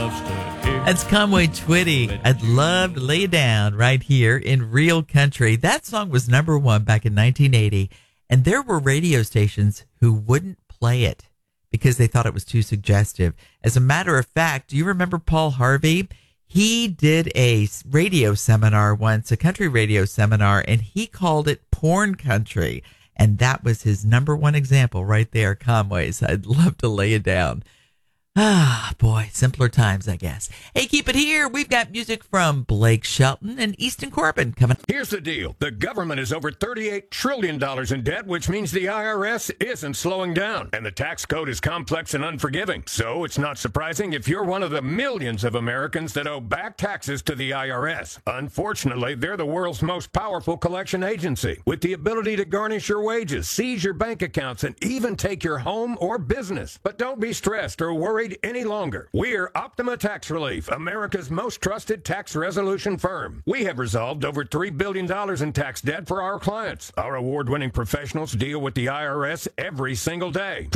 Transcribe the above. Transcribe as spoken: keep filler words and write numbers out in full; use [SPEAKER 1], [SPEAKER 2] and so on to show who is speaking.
[SPEAKER 1] That's Conway Twitty. I'd love to lay it down right here in Real Country. That song was number one back in nineteen eighty, and there were radio stations who wouldn't play it because they thought it was too suggestive. As a matter of fact, do you remember Paul Harvey? He did a radio seminar once, a country radio seminar, and he called it Porn Country. And that was his number one example right there, Conway's. I'd love to lay it down. Ah, boy, simpler times, I guess. Hey, keep it here. We've got music from Blake Shelton and Easton Corbin coming.
[SPEAKER 2] Here's the deal. The government is over thirty-eight trillion dollars in debt, which means the I R S isn't slowing down. And the tax code is complex and unforgiving. So it's not surprising if you're one of the millions of Americans that owe back taxes to the I R S. Unfortunately, they're the world's most powerful collection agency, with the ability to garnish your wages, seize your bank accounts, and even take your home or business. But don't be stressed or worried any longer. We're Optima Tax Relief, America's most trusted tax resolution firm. We have resolved over three billion dollars in tax debt for our clients. Our award-winning professionals deal with the I R S every single day.